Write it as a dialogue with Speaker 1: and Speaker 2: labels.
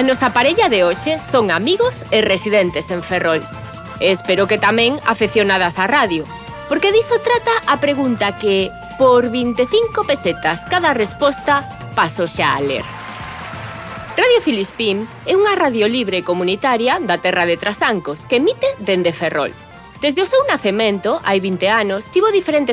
Speaker 1: A nosa parella de hoxe son amigos e residentes en Ferrol. E espero que tamén afeccionadas á radio, porque diso trata a pregunta que, por 25 pesetas cada resposta, paso xa a ler. Radio Filispín é unha radio libre e comunitaria da terra de Trasancos que emite dende Ferrol. Desde o seu nacemento, hai 20 anos, tivo diferentes